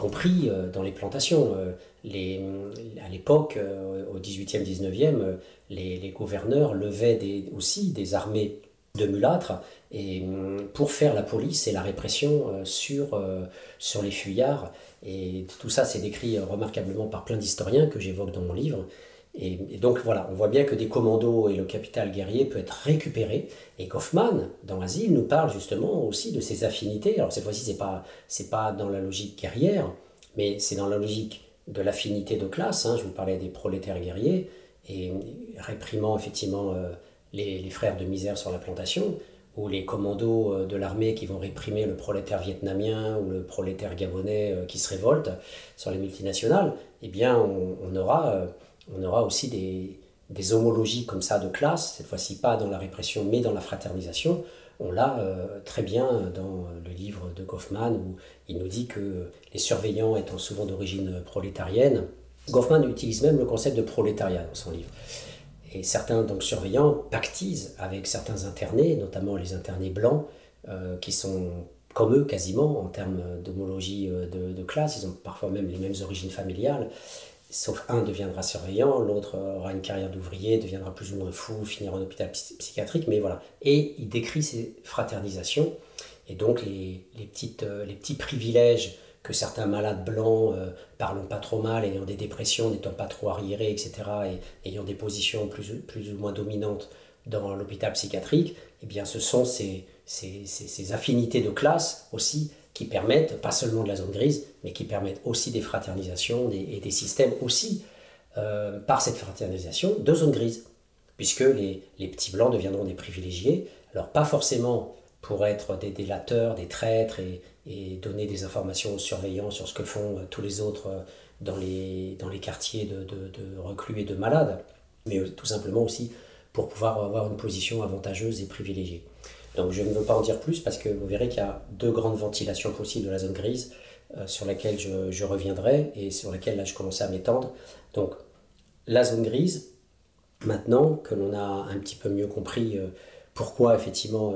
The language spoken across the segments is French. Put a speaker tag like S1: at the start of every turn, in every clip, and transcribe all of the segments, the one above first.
S1: compris dans les plantations. À l'époque, au 18e, 19e, les gouverneurs levaient aussi des armées de mulâtres pour faire la police et la répression sur les fuyards. Et tout ça, c'est décrit remarquablement par plein d'historiens que j'évoque dans mon livre. Et donc voilà, on voit bien que des commandos et le capital guerrier peut être récupéré. Et Kaufmann, dans Asile, nous parle justement aussi de ces affinités. Alors cette fois-ci, c'est pas dans la logique guerrière, mais c'est dans la logique de l'affinité de classe. Je vous parlais des prolétaires guerriers, et réprimant effectivement les frères de misère sur la plantation, ou les commandos de l'armée qui vont réprimer le prolétaire vietnamien ou le prolétaire gabonais qui se révolte sur les multinationales. Eh bien, on aura aussi des homologies comme ça de classe, cette fois-ci pas dans la répression mais dans la fraternisation. On l'a très bien dans le livre de Kaufmann où il nous dit que les surveillants étant souvent d'origine prolétarienne, Kaufmann utilise même le concept de prolétariat dans son livre. Et certains donc surveillants pactisent avec certains internés, notamment les internés blancs, qui sont comme eux quasiment en termes d'homologie de classe. Ils ont parfois même les mêmes origines familiales. Sauf un deviendra surveillant, l'autre aura une carrière d'ouvrier, deviendra plus ou moins fou, finira en hôpital psychiatrique, mais voilà. Et il décrit ces fraternisations, et donc les petits privilèges que certains malades blancs, parlant pas trop mal, ayant des dépressions, n'étant pas trop arriérés, etc., et ayant des positions plus ou moins dominantes dans l'hôpital psychiatrique, eh bien ce sont ces affinités de classe aussi, qui permettent, pas seulement de la zone grise, mais qui permettent aussi des fraternisations et des systèmes aussi, par cette fraternisation, de zone grise. Puisque les petits blancs deviendront des privilégiés, alors pas forcément pour être des délateurs, des traîtres et donner des informations aux surveillants sur ce que font tous les autres dans les quartiers de reclus et de malades, mais tout simplement aussi pour pouvoir avoir une position avantageuse et privilégiée. Donc je ne veux pas en dire plus parce que vous verrez qu'il y a deux grandes ventilations possibles de la zone grise sur laquelle je reviendrai et sur laquelle là je commençais à m'étendre. Donc la zone grise, maintenant que l'on a un petit peu mieux compris pourquoi effectivement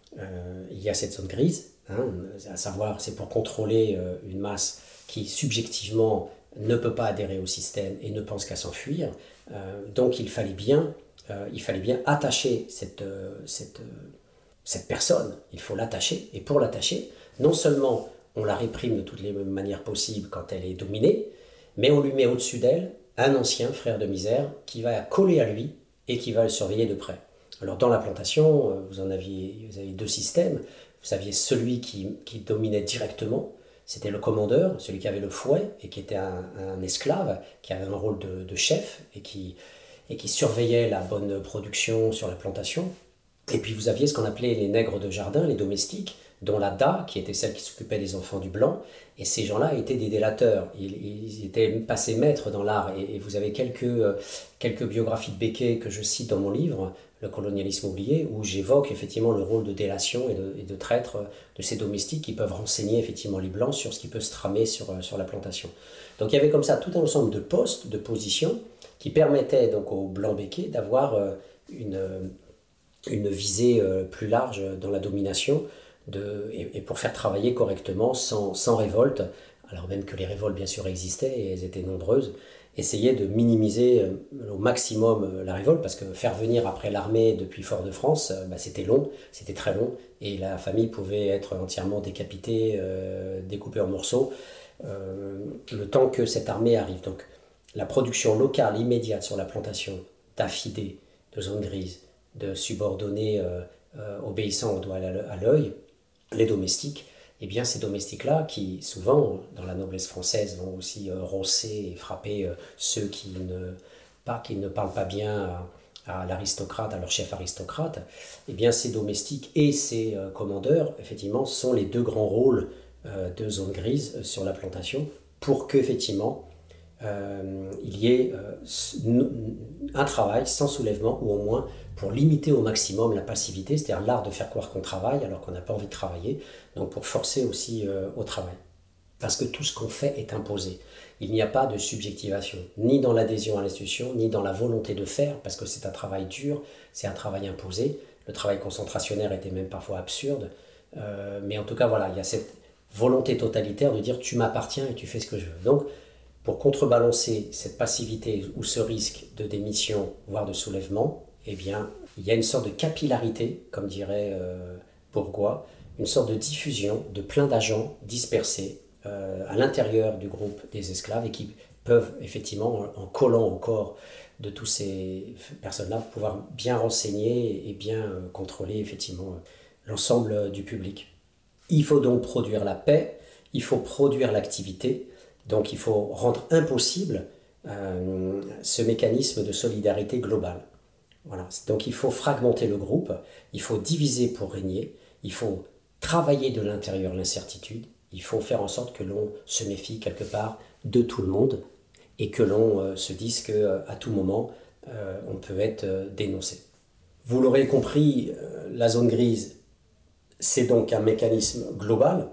S1: il y a cette zone grise, à savoir c'est pour contrôler une masse qui subjectivement ne peut pas adhérer au système et ne pense qu'à s'enfuir. Donc il fallait bien attacher cette personne, il faut l'attacher, et pour l'attacher, non seulement on la réprime de toutes les manières possibles quand elle est dominée, mais on lui met au-dessus d'elle un ancien frère de misère qui va coller à lui et qui va le surveiller de près. Alors dans la plantation, vous aviez deux systèmes. Vous aviez celui qui dominait directement, c'était le commandeur, celui qui avait le fouet et qui était un esclave, qui avait un rôle de chef et qui surveillait la bonne production sur la plantation. Et puis vous aviez ce qu'on appelait les nègres de jardin, les domestiques, dont la Da, qui était celle qui s'occupait des enfants du blanc, et ces gens-là étaient des délateurs, ils étaient passés maîtres dans l'art, et vous avez quelques biographies de Becquet que je cite dans mon livre, Le colonialisme oublié, où j'évoque effectivement le rôle de délation et de traître de ces domestiques qui peuvent renseigner effectivement les blancs sur ce qui peut se tramer sur la plantation. Donc il y avait comme ça tout un ensemble de postes, de positions, qui permettaient donc aux blancs Becquet d'avoir une visée plus large dans la domination et pour faire travailler correctement sans révolte, alors même que les révoltes bien sûr existaient et elles étaient nombreuses, essayer de minimiser au maximum la révolte parce que faire venir après l'armée depuis Fort-de-France, c'était long, c'était très long et la famille pouvait être entièrement décapitée, découpée en morceaux le temps que cette armée arrive. Donc la production locale immédiate sur la plantation d'affidés, de zones grises, de subordonnés obéissants au doigt à l'œil, les domestiques, eh bien ces domestiques-là qui souvent dans la noblesse française vont aussi rosser et frapper ceux qui ne parlent pas bien à l'aristocrate, à leur chef aristocrate, eh bien ces domestiques et ces commandeurs effectivement sont les deux grands rôles de zone grise sur la plantation pour qu'effectivement il y ait un travail sans soulèvement ou au moins pour limiter au maximum la passivité, c'est-à-dire l'art de faire croire qu'on travaille alors qu'on n'a pas envie de travailler, donc pour forcer aussi au travail. Parce que tout ce qu'on fait est imposé. Il n'y a pas de subjectivation, ni dans l'adhésion à l'institution, ni dans la volonté de faire, parce que c'est un travail dur, c'est un travail imposé. Le travail concentrationnaire était même parfois absurde, mais en tout cas voilà, il y a cette volonté totalitaire de dire tu m'appartiens et tu fais ce que je veux. Donc, pour contrebalancer cette passivité ou ce risque de démission, voire de soulèvement, eh bien, il y a une sorte de capillarité, comme dirait Bourgois, une sorte de diffusion de plein d'agents dispersés à l'intérieur du groupe des esclaves et qui peuvent effectivement, en collant au corps de toutes ces personnes-là, pouvoir bien renseigner et bien contrôler effectivement l'ensemble du public. Il faut donc produire la paix, il faut produire l'activité, donc il faut rendre impossible ce mécanisme de solidarité globale. Voilà. Donc il faut fragmenter le groupe, il faut diviser pour régner, il faut travailler de l'intérieur l'incertitude, il faut faire en sorte que l'on se méfie quelque part de tout le monde et que l'on se dise qu'à tout moment on peut être dénoncé. Vous l'aurez compris, la zone grise, c'est donc un mécanisme global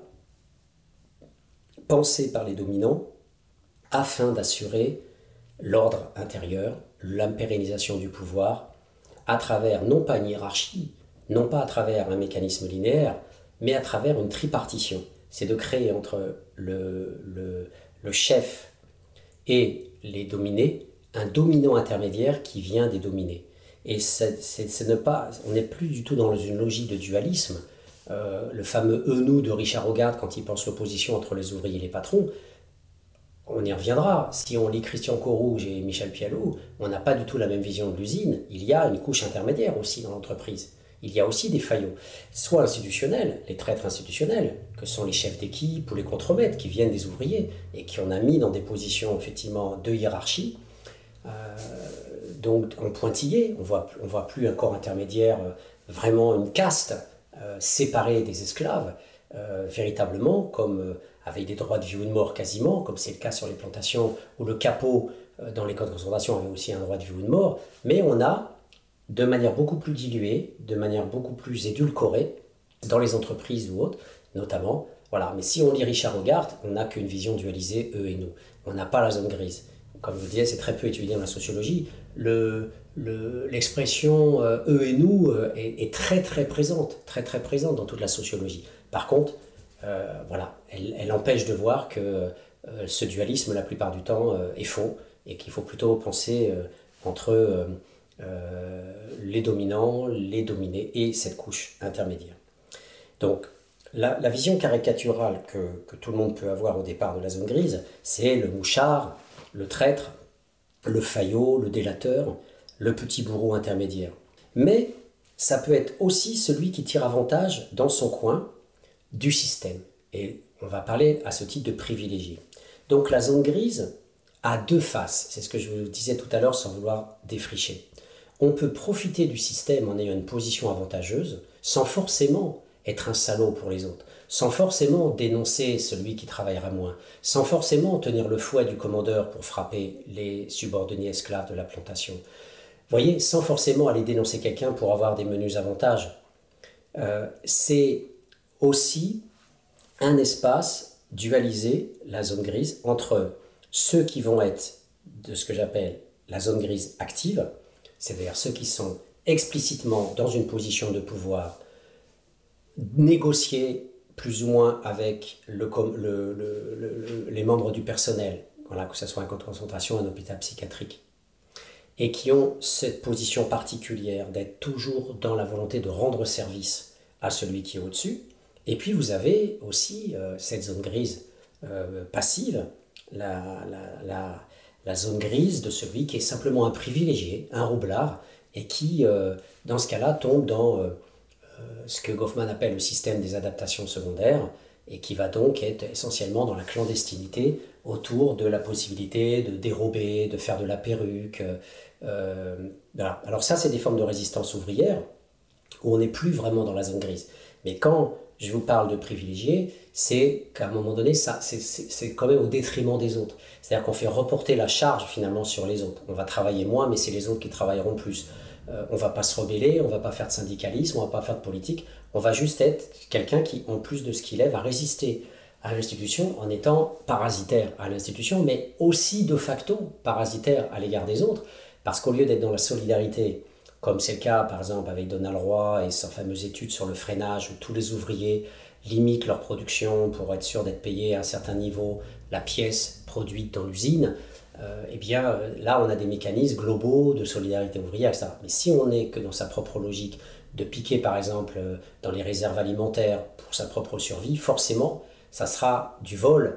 S1: pensé par les dominants afin d'assurer l'ordre intérieur, la pérennisation du pouvoir à travers non pas une hiérarchie, non pas à travers un mécanisme linéaire, mais à travers une tripartition. C'est de créer entre le chef et les dominés un dominant intermédiaire qui vient des dominés. Et on n'est plus du tout dans une logique de dualisme. Le fameux eux-nous de Richard Hogarth, quand il pense l'opposition entre les ouvriers et les patrons, on y reviendra. Si on lit Christian Corouge et Michel Pialou, on n'a pas du tout la même vision de l'usine. Il y a une couche intermédiaire aussi dans l'entreprise. Il y a aussi des faillots, soit institutionnels, les traîtres institutionnels, que sont les chefs d'équipe ou les contremaîtres qui viennent des ouvriers et qui on a mis dans des positions effectivement de hiérarchie. Donc en pointillé, on voit plus un corps intermédiaire, vraiment une caste séparée des esclaves, véritablement comme avec des droits de vie ou de mort quasiment, comme c'est le cas sur les plantations où le capot dans les camps de concentration avait aussi un droit de vie ou de mort, mais on a de manière beaucoup plus diluée, de manière beaucoup plus édulcorée, dans les entreprises ou autres, notamment. Voilà. Mais si on lit Richard Hogarth, on n'a qu'une vision dualisée, eux et nous. On n'a pas la zone grise. Comme je vous disais, c'est très peu étudié dans la sociologie. L'expression eux et nous est très très présente dans toute la sociologie. Par contre, voilà, elle empêche de voir que ce dualisme, la plupart du temps, est faux et qu'il faut plutôt penser entre les dominants, les dominés et cette couche intermédiaire. Donc, la vision caricaturale que tout le monde peut avoir au départ de la zone grise, c'est le mouchard, le traître, le faillot, le délateur, le petit bourreau intermédiaire. Mais ça peut être aussi celui qui tire avantage dans son coin du système. Et on va parler à ce titre de privilégié. Donc la zone grise a deux faces, c'est ce que je vous disais tout à l'heure sans vouloir défricher. On peut profiter du système en ayant une position avantageuse sans forcément être un salaud pour les autres, sans forcément dénoncer celui qui travaillera moins, sans forcément tenir le fouet du commandeur pour frapper les subordonnés esclaves de la plantation. Vous voyez, sans forcément aller dénoncer quelqu'un pour avoir des menus avantages. C'est aussi un espace dualisé, la zone grise, entre ceux qui vont être de ce que j'appelle la zone grise active, c'est-à-dire ceux qui sont explicitement dans une position de pouvoir, négocier plus ou moins avec les membres du personnel, voilà, que ce soit un camp de concentration, un hôpital psychiatrique, et qui ont cette position particulière d'être toujours dans la volonté de rendre service à celui qui est au-dessus. Et puis vous avez aussi cette zone grise passive, la zone grise de celui qui est simplement un privilégié, un roublard, et qui, dans ce cas-là, tombe dans ce que Goffman appelle le système des adaptations secondaires, et qui va donc être essentiellement dans la clandestinité autour de la possibilité de dérober, de faire de la perruque. Voilà. Alors ça, c'est des formes de résistance ouvrière où on n'est plus vraiment dans la zone grise. Mais quand je vous parle de privilégiés, c'est qu'à un moment donné, c'est quand même au détriment des autres. C'est-à-dire qu'on fait reporter la charge finalement sur les autres. On va travailler moins, mais c'est les autres qui travailleront plus. On ne va pas se rebeller, on ne va pas faire de syndicalisme, on ne va pas faire de politique. On va juste être quelqu'un qui, en plus de ce qu'il est, va résister à l'institution en étant parasitaire à l'institution, mais aussi de facto parasitaire à l'égard des autres. Parce qu'au lieu d'être dans la solidarité, comme c'est le cas par exemple avec Donald Roy et sa fameuse étude sur le freinage, où tous les ouvriers limitent leur production pour être sûr d'être payés à un certain niveau la pièce produite dans l'usine, eh bien là on a des mécanismes globaux de solidarité ouvrière, etc. Mais si on n'est que dans sa propre logique de piquer par exemple dans les réserves alimentaires pour sa propre survie, forcément ça sera du vol.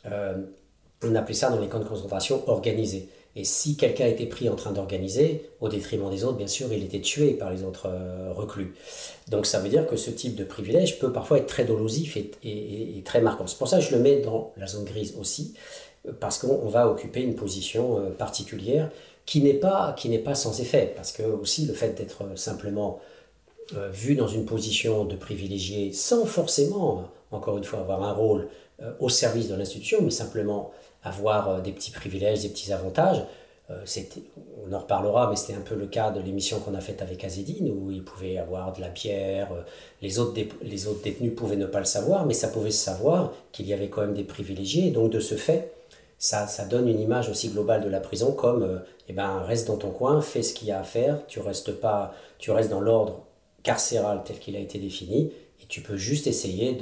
S1: On appelait ça dans les camps de concentration organisé. Et si quelqu'un était pris en train d'organiser, au détriment des autres, bien sûr, il était tué par les autres reclus. Donc ça veut dire que ce type de privilège peut parfois être très dolosif et très marquant. C'est pour ça que je le mets dans la zone grise aussi, parce qu'on va occuper une position particulière qui n'est pas sans effet. Parce que aussi le fait d'être simplement vu dans une position de privilégié sans forcément, encore une fois, avoir un rôle au service de l'institution, mais simplement avoir des petits privilèges, des petits avantages. On en reparlera, mais c'était un peu le cas de l'émission qu'on a faite avec Azedine, où il pouvait avoir de la bière, les autres détenus pouvaient ne pas le savoir, mais ça pouvait se savoir qu'il y avait quand même des privilégiés, et donc de ce fait, ça donne une image aussi globale de la prison comme, reste dans ton coin, fais ce qu'il y a à faire, tu restes dans l'ordre carcéral tel qu'il a été défini, et tu peux juste essayer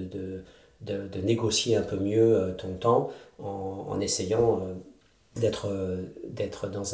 S1: de négocier un peu mieux ton temps en essayant d'être dans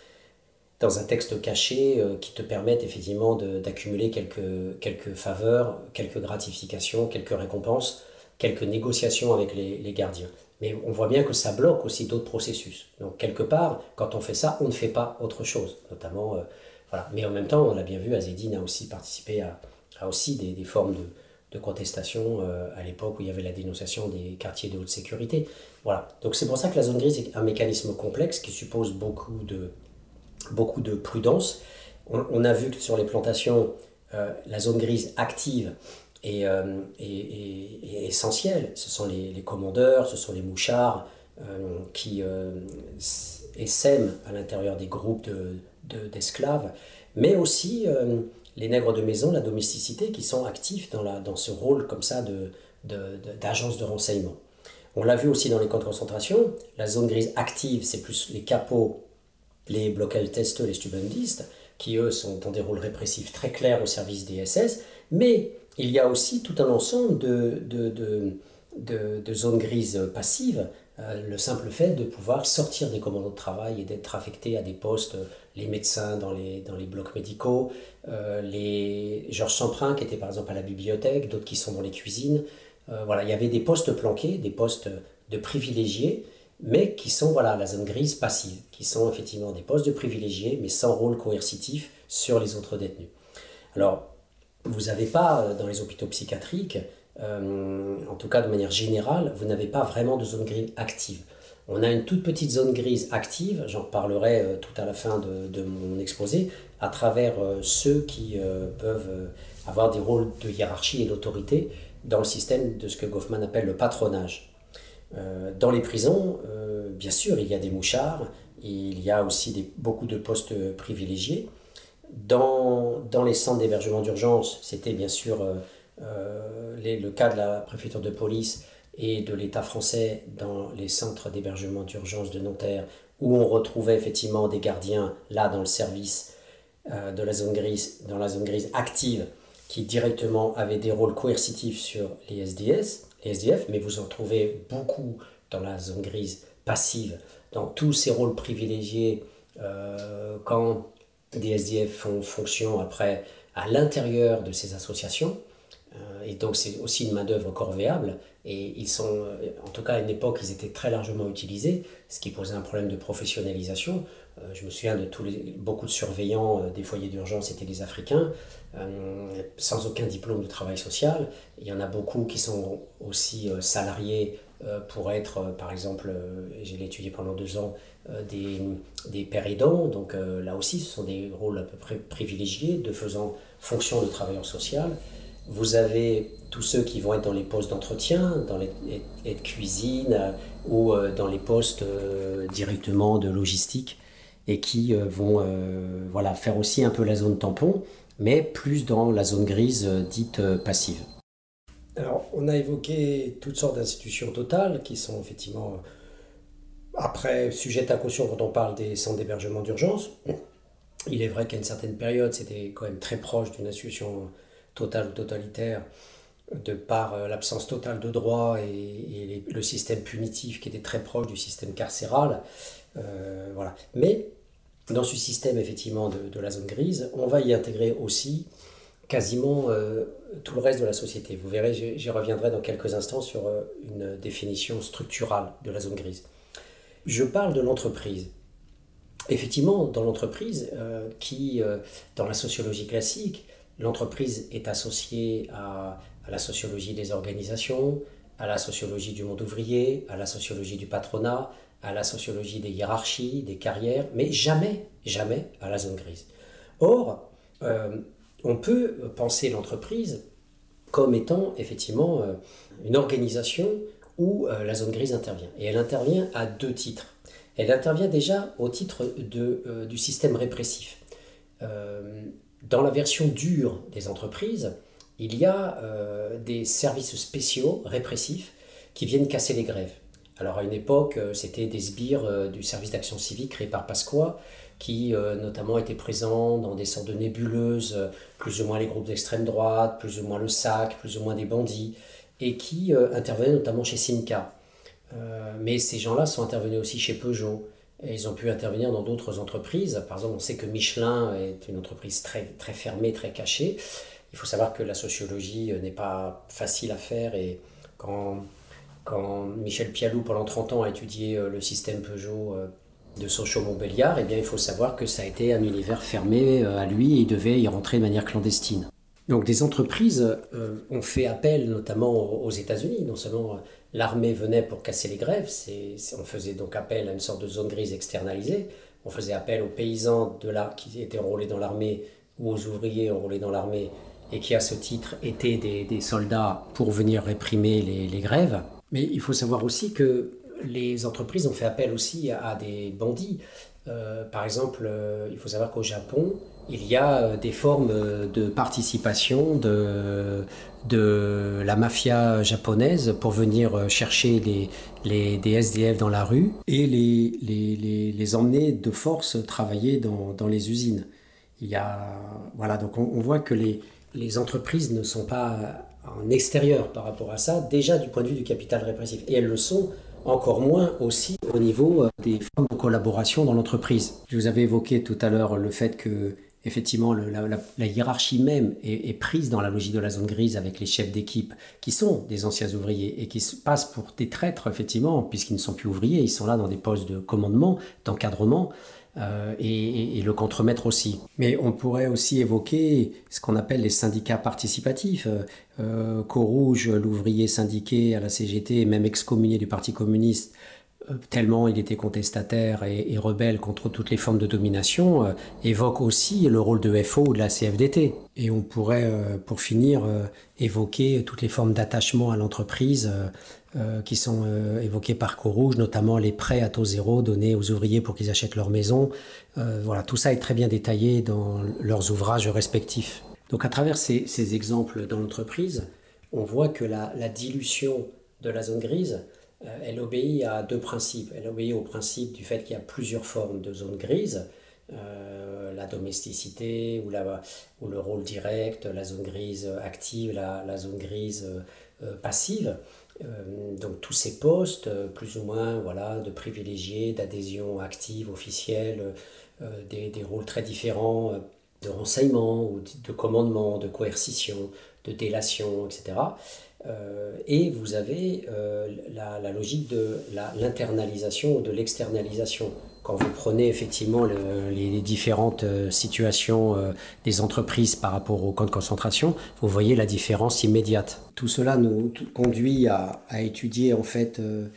S1: un texte caché qui te permette effectivement d'accumuler quelques faveurs, quelques gratifications, quelques récompenses, quelques négociations avec les gardiens. Mais on voit bien que ça bloque aussi d'autres processus. Donc quelque part, quand on fait ça, on ne fait pas autre chose. Notamment, voilà. Mais en même temps, on l'a bien vu, Azedine a aussi participé à aussi des formes de contestation à l'époque où il y avait la dénonciation des quartiers de haute sécurité. Voilà. Donc c'est pour ça que la zone grise est un mécanisme complexe qui suppose beaucoup de prudence. On a vu que sur les plantations, la zone grise active est essentielle. Ce sont les commandeurs, ce sont les mouchards qui essaiment à l'intérieur des groupes d'esclaves, mais aussi les nègres de maison, la domesticité, qui sont actifs dans ce rôle comme ça d'agence de renseignement. On l'a vu aussi dans les camps de concentration, la zone grise active, c'est plus les capots, les Blockelteste, les Stubendistes, qui eux sont dans des rôles répressifs très clairs au service des SS, mais il y a aussi tout un ensemble de zones grises passives, le simple fait de pouvoir sortir des commandos de travail et d'être affecté à des postes, les médecins dans les blocs médicaux, les Georges Semprin qui était par exemple à la bibliothèque, d'autres qui sont dans les cuisines. Voilà, il y avait des postes planqués, des postes de privilégiés, mais qui sont la zone grise passive, qui sont effectivement des postes de privilégiés, mais sans rôle coercitif sur les autres détenus. Alors, vous n'avez pas, dans les hôpitaux psychiatriques, en tout cas de manière générale, vous n'avez pas vraiment de zone grise active. On a une toute petite zone grise active, j'en reparlerai tout à la fin de mon exposé, à travers ceux qui peuvent avoir des rôles de hiérarchie et d'autorité dans le système de ce que Goffman appelle le patronage. Dans les prisons, bien sûr, il y a des mouchards, il y a aussi beaucoup de postes privilégiés. Dans les centres d'hébergement d'urgence, c'était bien sûr le cas de la préfecture de police et de l'État français dans les centres d'hébergement d'urgence de Nanterre, où on retrouvait effectivement des gardiens, là dans le service de la zone grise, dans la zone grise active, qui directement avaient des rôles coercitifs sur les SDF, mais vous en trouvez beaucoup dans la zone grise passive, dans tous ces rôles privilégiés quand des SDF font fonction après à l'intérieur de ces associations. Et donc c'est aussi une main-d'œuvre corvéable, et ils sont, en tout cas à une époque, ils étaient très largement utilisés, ce qui posait un problème de professionnalisation. Je me souviens de beaucoup de surveillants des foyers d'urgence étaient des Africains, sans aucun diplôme de travail social. Il y en a beaucoup qui sont aussi salariés pour être, par exemple, j'ai étudié pendant 2 ans, des pères aidants, donc là aussi ce sont des rôles à peu près privilégiés, de faisant fonction de travailleur social. Vous avez tous ceux qui vont être dans les postes d'entretien, dans les de cuisine ou dans les postes directement de logistique, et qui vont faire aussi un peu la zone tampon, mais plus dans la zone grise dite passive. Alors, on a évoqué toutes sortes d'institutions totales qui sont effectivement, après, sujettes à caution quand on parle des centres d'hébergement d'urgence. Il est vrai qu'à une certaine période, c'était quand même très proche d'une institution totale ou totalitaire, de par l'absence totale de droit et le système punitif qui était très proche du système carcéral. Voilà. Mais dans ce système effectivement de la zone grise, on va y intégrer aussi quasiment tout le reste de la société. Vous verrez, j'y reviendrai dans quelques instants sur une définition structurale de la zone grise. Je parle de l'entreprise. Effectivement, dans l'entreprise, dans la sociologie classique, l'entreprise est associée à la sociologie des organisations, à la sociologie du monde ouvrier, à la sociologie du patronat, à la sociologie des hiérarchies, des carrières, mais jamais, jamais à la zone grise. Or, on peut penser l'entreprise comme étant effectivement une organisation où la zone grise intervient. Et elle intervient à deux titres. Elle intervient déjà au titre du système répressif. Dans la version dure des entreprises, il y a des services spéciaux répressifs qui viennent casser les grèves. Alors à une époque, c'était des sbires du service d'action civique créé par Pasqua, qui notamment étaient présents dans des sortes de nébuleuses, plus ou moins les groupes d'extrême droite, plus ou moins le SAC, plus ou moins des bandits, et qui intervenaient notamment chez Simca. Mais ces gens-là sont intervenus aussi chez Peugeot, et ils ont pu intervenir dans d'autres entreprises. Par exemple, on sait que Michelin est une entreprise très, très fermée, très cachée. Il faut savoir que la sociologie n'est pas facile à faire, et quand Michel Pialou, pendant 30 ans, a étudié le système Peugeot de Sochaux-Montbéliard, eh bien, il faut savoir que ça a été un univers fermé à lui et il devait y rentrer de manière clandestine. Donc des entreprises ont fait appel notamment aux États-Unis. Non seulement l'armée venait pour casser les grèves, on faisait donc appel à une sorte de zone grise externalisée, on faisait appel aux paysans qui étaient enrôlés dans l'armée ou aux ouvriers enrôlés dans l'armée et qui à ce titre étaient des soldats pour venir réprimer les grèves. Mais il faut savoir aussi que les entreprises ont fait appel aussi à des bandits. Par exemple, il faut savoir qu'au Japon, il y a des formes de participation de la mafia japonaise pour venir chercher des SDF dans la rue et les emmener de force travailler dans les usines. Voilà, donc on voit que les entreprises ne sont pas en extérieur par rapport à ça, déjà du point de vue du capital répressif. Et elles le sont encore moins aussi au niveau des formes de collaboration dans l'entreprise. Je vous avais évoqué tout à l'heure le fait que, effectivement, la hiérarchie même est prise dans la logique de la zone grise avec les chefs d'équipe qui sont des anciens ouvriers et qui se passent pour des traîtres, effectivement, puisqu'ils ne sont plus ouvriers, ils sont là dans des postes de commandement, d'encadrement. Et le contremaître aussi. Mais on pourrait aussi évoquer ce qu'on appelle les syndicats participatifs. Corouge, l'ouvrier syndiqué à la CGT, et même excommunié du Parti communiste, tellement il était contestataire et rebelle contre toutes les formes de domination, évoque aussi le rôle de FO ou de la CFDT. Et on pourrait, pour finir, évoquer toutes les formes d'attachement à l'entreprise qui sont évoquées par Corouge, notamment les prêts à taux zéro donnés aux ouvriers pour qu'ils achètent leur maison. Voilà, tout ça est très bien détaillé dans leurs ouvrages respectifs. Donc à travers ces exemples dans l'entreprise, on voit que la dilution de la zone grise, elle obéit à deux principes. Elle obéit au principe du fait qu'il y a plusieurs formes de zone grise, la domesticité ou le rôle direct, la zone grise active, la zone grise passive. Donc tous ces postes, plus ou moins voilà, de privilégiés, d'adhésion active, officielle, des rôles très différents de renseignement, ou de commandement, de coercition, de délation, etc. Et vous avez la logique de l'internalisation ou de l'externalisation. Quand vous prenez effectivement les différentes situations des entreprises par rapport aux camps de concentration, vous voyez la différence immédiate. Tout cela nous conduit à étudier en fait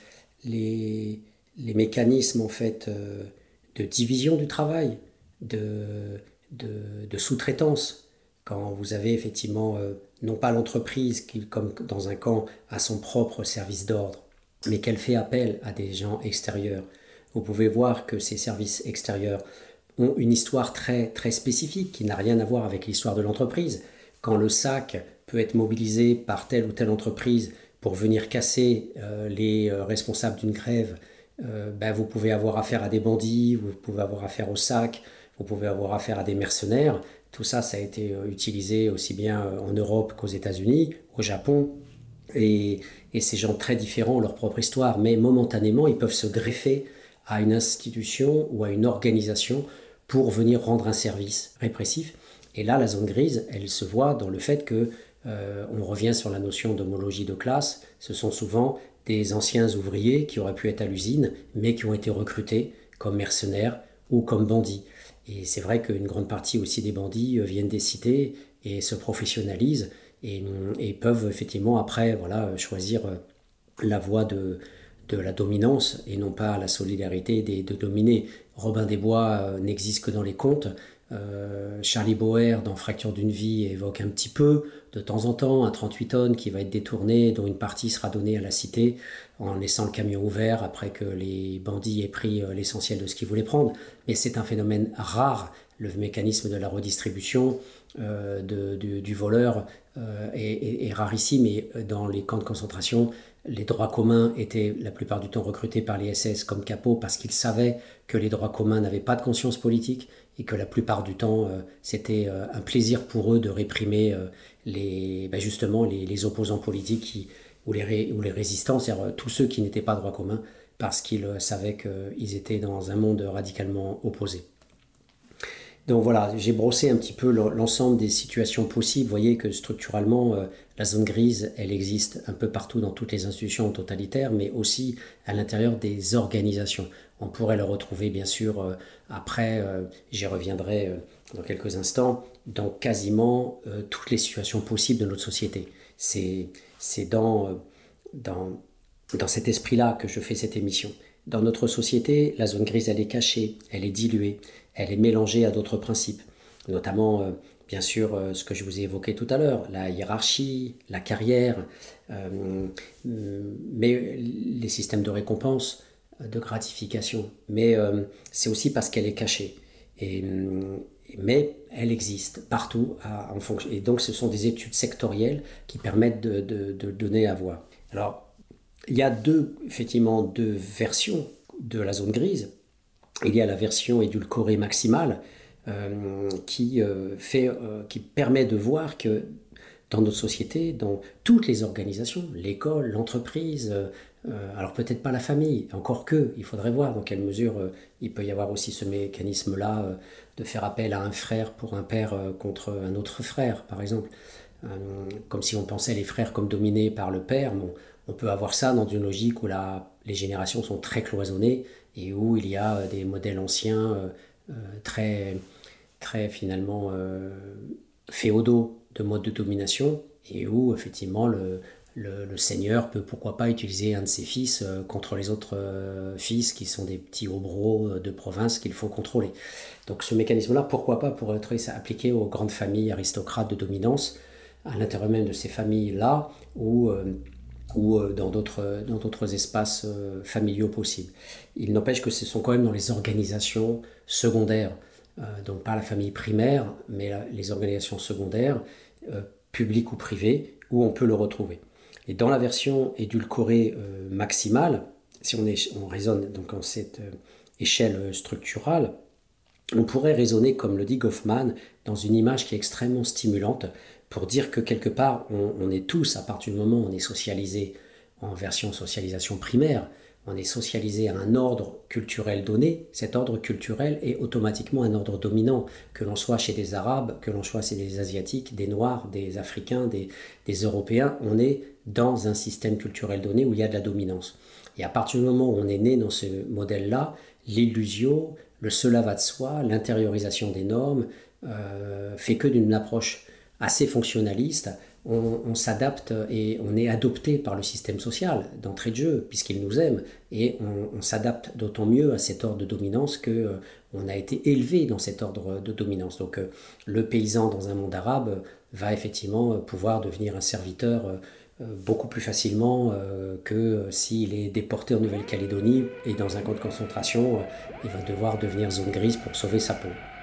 S1: les mécanismes en fait de division du travail, de sous-traitance. Quand vous avez effectivement non pas l'entreprise qui, comme dans un camp, a son propre service d'ordre, mais qu'elle fait appel à des gens extérieurs. Vous pouvez voir que ces services extérieurs ont une histoire très, très spécifique qui n'a rien à voir avec l'histoire de l'entreprise. Quand le SAC peut être mobilisé par telle ou telle entreprise pour venir casser les responsables d'une grève, vous pouvez avoir affaire à des bandits, vous pouvez avoir affaire au SAC, vous pouvez avoir affaire à des mercenaires. Tout ça, ça a été utilisé aussi bien en Europe qu'aux États-Unis, au Japon. Et ces gens très différents ont leur propre histoire, mais momentanément, ils peuvent se greffer à une institution ou à une organisation pour venir rendre un service répressif. Et là, la zone grise, elle se voit dans le fait que on revient sur la notion d'homologie de classe. Ce sont souvent des anciens ouvriers qui auraient pu être à l'usine, mais qui ont été recrutés comme mercenaires ou comme bandits. Et c'est vrai qu'une grande partie aussi des bandits viennent des cités et se professionnalisent et peuvent effectivement après choisir la voie de la dominance et non pas la solidarité de dominés. Robin des Bois n'existe que dans les contes. Charlie Bauer dans Fracture d'une vie évoque un petit peu de temps en temps un 38 tonnes qui va être détourné, dont une partie sera donnée à la cité en laissant le camion ouvert après que les bandits aient pris l'essentiel de ce qu'ils voulaient prendre. Mais c'est un phénomène rare. Le mécanisme de la redistribution du voleur est rarissime, et dans les camps de concentration, les droits communs étaient la plupart du temps recrutés par les SS comme capots parce qu'ils savaient que les droits communs n'avaient pas de conscience politique et que la plupart du temps, c'était un plaisir pour eux de réprimer les opposants politiques ou les résistants, c'est-à-dire tous ceux qui n'étaient pas droits communs, parce qu'ils savaient qu'ils étaient dans un monde radicalement opposé. Donc voilà, j'ai brossé un petit peu l'ensemble des situations possibles. Vous voyez que structurellement, la zone grise, elle existe un peu partout dans toutes les institutions totalitaires, mais aussi à l'intérieur des organisations. On pourrait le retrouver bien sûr après, j'y reviendrai dans quelques instants, dans quasiment toutes les situations possibles de notre société. C'est dans cet esprit-là que je fais cette émission. Dans notre société, la zone grise, elle est cachée, elle est diluée, elle est mélangée à d'autres principes, notamment, bien sûr, ce que je vous ai évoqué tout à l'heure, la hiérarchie, la carrière, mais les systèmes de récompense, de gratification. Mais c'est aussi parce qu'elle est cachée. Mais elle existe partout en fonction. Et donc, ce sont des études sectorielles qui permettent de donner à voir. Alors, il y a effectivement deux versions de la zone grise. Il y a la version édulcorée maximale qui permet de voir que dans notre société, dans toutes les organisations, l'école, l'entreprise, alors peut-être pas la famille, encore que, il faudrait voir dans quelle mesure il peut y avoir aussi ce mécanisme-là de faire appel à un frère pour un père contre un autre frère, par exemple. Comme si on pensait les frères comme dominés par le père. Bon, on peut avoir ça dans une logique où les générations sont très cloisonnées et où il y a des modèles anciens très, très finalement féodaux de mode de domination, et où effectivement le seigneur peut pourquoi pas utiliser un de ses fils contre les autres fils qui sont des petits hobereaux de province qu'il faut contrôler. Donc ce mécanisme-là, pourquoi pas, pourrait être appliqué aux grandes familles aristocrates de dominance, à l'intérieur même de ces familles-là, ou dans d'autres espaces familiaux possibles. Il n'empêche que ce sont quand même dans les organisations secondaires, donc pas la famille primaire, mais les organisations secondaires, publiques ou privées, où on peut le retrouver. Et dans la version édulcorée maximale, si on raisonne donc en cette échelle structurale, on pourrait raisonner, comme le dit Goffman, dans une image qui est extrêmement stimulante, pour dire que quelque part, on est tous, à partir du moment où on est socialisé en version socialisation primaire, on est socialisé à un ordre culturel donné. Cet ordre culturel est automatiquement un ordre dominant, que l'on soit chez des Arabes, que l'on soit chez des Asiatiques, des Noirs, des Africains, des Européens. On est dans un système culturel donné où il y a de la dominance. Et à partir du moment où on est né dans ce modèle-là, l'illusion, le cela va de soi, l'intériorisation des normes, fait que d'une approche assez fonctionnaliste, on s'adapte et on est adopté par le système social d'entrée de jeu, puisqu'il nous aime, et on s'adapte d'autant mieux à cet ordre de dominance qu'on a été élevé dans cet ordre de dominance. Donc le paysan dans un monde arabe va effectivement pouvoir devenir un serviteur beaucoup plus facilement que s'il est déporté en Nouvelle-Calédonie et dans un camp de concentration, il va devoir devenir zone grise pour sauver sa peau.